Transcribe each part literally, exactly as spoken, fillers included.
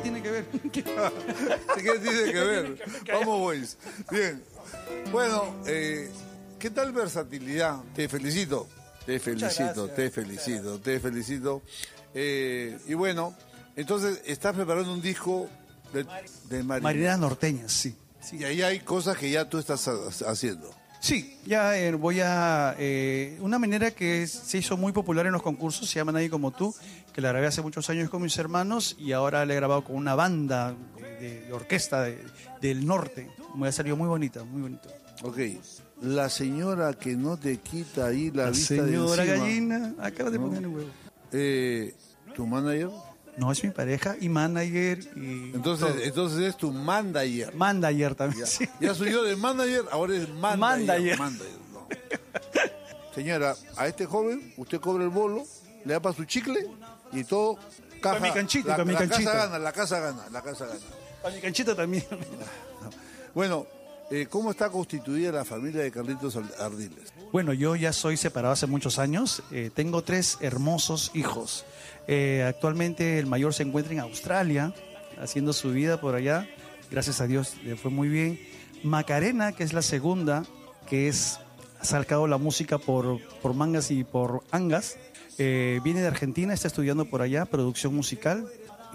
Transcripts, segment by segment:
tiene que ver? ¿Qué tiene que ver? Vamos, boys. Bien. Bueno, eh, ¿qué tal versatilidad? Te felicito. Te felicito, te felicito, te felicito. Eh, y bueno, entonces estás preparando un disco de, de marineras. Marineras norteñas, sí. Sí, y ahí hay cosas que ya tú estás haciendo. Sí, ya eh, voy a... Eh, una manera que es- se hizo muy popular en los concursos, se llama Nadie Como Tú, que la grabé hace muchos años con mis hermanos y ahora la he grabado con una banda de, de orquesta de- del norte. Me ha salido muy bonita, muy bonito. Ok, la señora que no te quita ahí la, La vista señora de encima. gallina acaba de poner el huevo. Eh, ¿Tu manager? No, es mi pareja y manager y... Entonces, todo. entonces es tu manager. Manager también, Ya, sí. ya soy yo de manager, ahora es manager. Manager. Manager, no. Señora, a este joven usted cobra el bolo, le da para su chicle y todo caja. Pa' mi canchita, la, pa' mi la canchita. casa gana, la casa gana, la casa gana. Para mi canchita también. Bueno, eh, ¿cómo está constituida la familia de Carlitos Ardiles? Bueno, yo ya soy separado hace muchos años. Eh, tengo tres hermosos hijos. Eh, actualmente el mayor se encuentra en Australia, haciendo su vida por allá. Gracias a Dios le fue muy bien. Macarena, que es la segunda, que es ha sacado la música por, por mangas y por angas. Eh, viene de Argentina, está estudiando por allá, producción musical.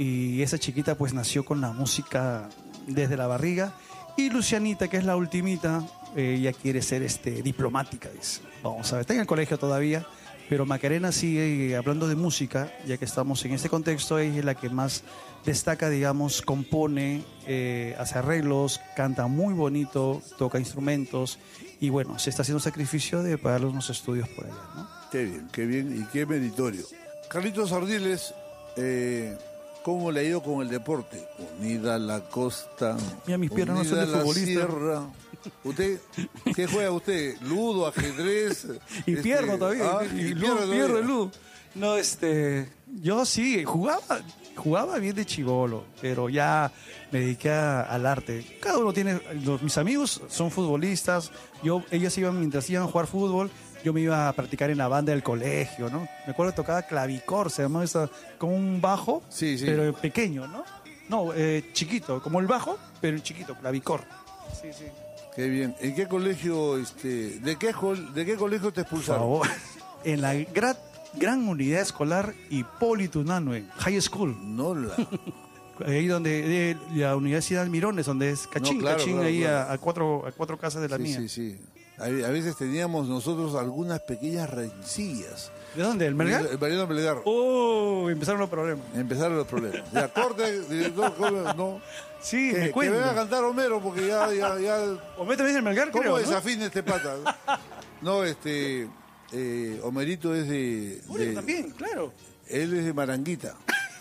Y esa chiquita pues nació con la música desde la barriga. Y Lucianita, que es la ultimita, eh, ella quiere ser este, diplomática, dice. Vamos a ver, está en el colegio todavía, pero Macarena sigue hablando de música, ya que estamos en este contexto, ella es la que más destaca, digamos, compone, eh, hace arreglos, canta muy bonito, toca instrumentos, y bueno, se está haciendo un sacrificio de pagarle unos estudios por allá, ¿no? Qué bien, qué bien y qué meritorio. Carlitos Ardiles, eh, ¿cómo le ha ido con el deporte? Unida la costa, Mira, mis piernas no son unida de la futbolista. sierra. ¿Usted qué juega usted? ¿Ludo, ajedrez? Y Este, pierdo todavía, ah, y, y ludo, pierde todavía. pierdo el ludo. No, este, yo sí, jugaba, jugaba bien de chivolo, pero ya me dediqué a- al arte. Cada uno tiene, los- mis amigos son futbolistas, yo, ellos iban, mientras iban a jugar fútbol, yo me iba a practicar en la banda del colegio, ¿no? Me acuerdo que tocaba clavicor, se llamaba esa, como un bajo, Sí, sí. pero pequeño, ¿no? No, eh, chiquito, como el bajo, pero chiquito, clavicor. Sí, sí. Qué bien. ¿En qué colegio, este, de qué, jol- de qué colegio te Por expulsaron? favor. En la gra- gran unidad escolar Hipólito Unanue, High School. No la. Ahí donde, de la Universidad Mirones, donde es Cachín, No, claro, Cachín, claro, ahí claro. A, a cuatro, a cuatro casas de la Sí, mía. sí, sí. A, a veces teníamos nosotros algunas pequeñas rencillas. ¿De dónde? ¿El Melgar? El Mariano Melgar. Oh, empezaron los problemas. Empezaron los problemas. Ya, corte, director, ¿cómo? No. Sí, Que, me que cuento. venga a cantar Homero, porque ya, ya, ya. ¿O me también el Melgar, ¿Cómo creo, ¿no? desafina este pata? No, este. Eh, Homerito es de. Bueno, de- también, claro. Él es de Maranguita.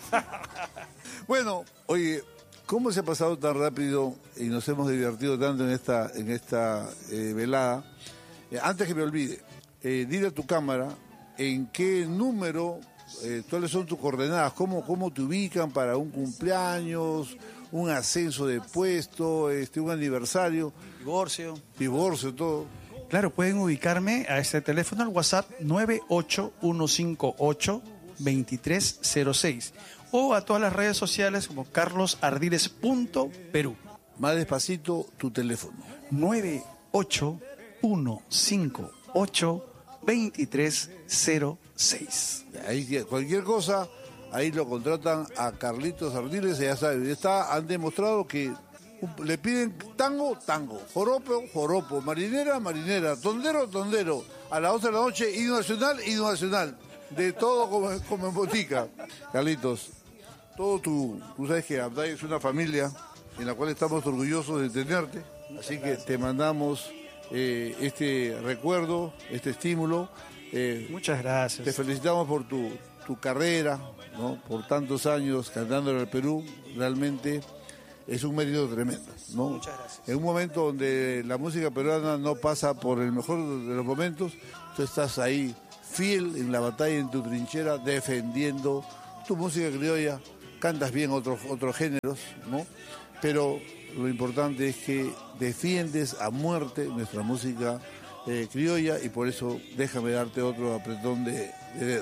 Bueno, oye, ¿cómo se ha pasado tan rápido y nos hemos divertido tanto en esta, en esta eh, velada? Eh, antes que me olvide, eh, dile a tu cámara en qué número, eh, cuáles son tus coordenadas, cómo, cómo te ubican para un cumpleaños, un ascenso de puesto, este, un aniversario, Divorcio. divorcio, todo. Claro, pueden ubicarme a este teléfono, al WhatsApp nueve ocho uno cinco ocho dos tres cero seis o a todas las redes sociales como carlos ardiles punto perú. Más despacito, tu teléfono. nueve ocho uno cinco ocho dos tres cero seis. Ahí cualquier cosa, ahí lo contratan a Carlitos Ardiles, ya saben, ya está, han demostrado que le piden tango, tango, joropo, joropo, marinera, marinera, tondero, tondero, a las once de la noche, himno nacional, himno nacional, de todo como, como en botica. Carlitos, todo tu, tú sabes que Abday es una familia en la cual estamos orgullosos de tenerte, así que te mandamos eh, este recuerdo, este estímulo. eh, Muchas te gracias. felicitamos por tu, tu carrera, ¿no? Por tantos años cantándole al Perú, realmente es un mérito tremendo, ¿no? Muchas gracias. En un momento donde la música peruana no pasa por el mejor de los momentos, tú estás ahí fiel en la batalla, en tu trinchera, defendiendo tu música criolla, cantas bien otros otros géneros, ¿no? Pero lo importante es que defiendes a muerte nuestra música eh, criolla y por eso déjame darte otro apretón de, de dedos.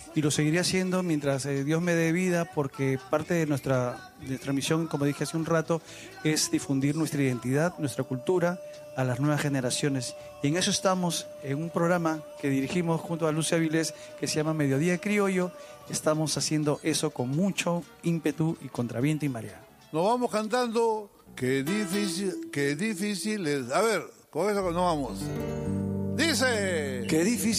y lo seguiré haciendo mientras eh, Dios me dé vida, porque parte de nuestra, de nuestra misión, como dije hace un rato, es difundir nuestra identidad, nuestra cultura a las nuevas generaciones. Y en eso estamos, en un programa que dirigimos junto a Lucia Vilés, que se llama Mediodía Criollo. Estamos haciendo eso con mucho ímpetu y contra viento y marea. Nos vamos cantando, qué difícil, qué difícil es. A ver, con eso nos vamos. Dice... Qué difícil.